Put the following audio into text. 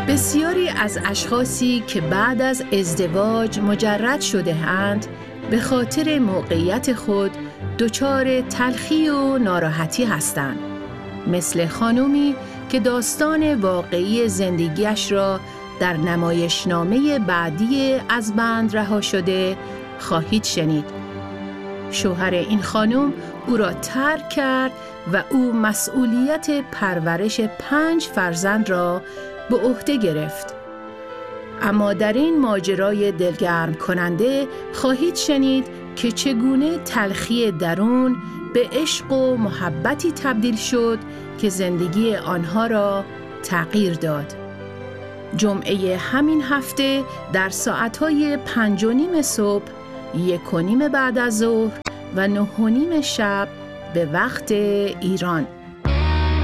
بسیاری از اشخاصی که بعد از ازدواج مجرد شده اند به خاطر موقعیت خود دچار تلخی و ناراحتی هستند. مثل خانومی که داستان واقعی زندگیش را در نمایشنامه بعدی از بند رها شده خواهید شنید. شوهر این خانم او را ترک کرد و او مسئولیت پرورش 5 فرزند را به عهده گرفت. اما در این ماجرای دلگرم کننده خواهید شنید که چگونه تلخی درون به عشق و محبتی تبدیل شد که زندگی آنها را تغییر داد. جمعه همین هفته در ساعتهای 5:30 صبح، 1:30 بعد از ظهر و 9:30 شب به وقت ایران